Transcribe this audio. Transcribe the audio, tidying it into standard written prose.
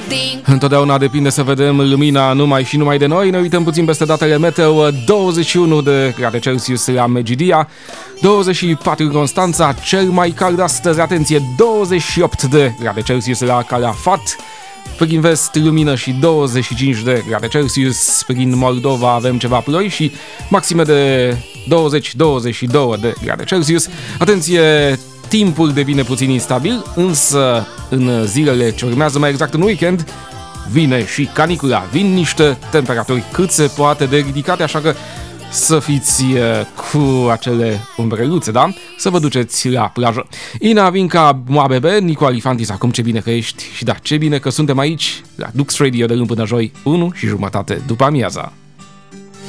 Întotdeauna depinde să vedem lumina numai și numai de noi. Ne uităm puțin peste datele meteo. 21 de grade Celsius la Megidia, 24 în Constanța, cel mai cald astăzi, atenție, 28 de grade Celsius la Calafat. Prin vest lumină și 25 de grade Celsius. Prin Moldova avem ceva ploi și maxime de 20-22 de grade Celsius. Atenție, timpul devine puțin instabil, însă în zilele ce urmează, mai exact în weekend, vine și canicula. Vin niște temperaturi cât se poate de ridicate, așa că să fiți cu acele umbreluțe, da? Să vă duceți la plajă. Ina Vinca, Moabebe, Nico Alifantis, acum ce bine că ești și da, ce bine că suntem aici la Dux Radio de luni până joi, 1:30 după amiaza.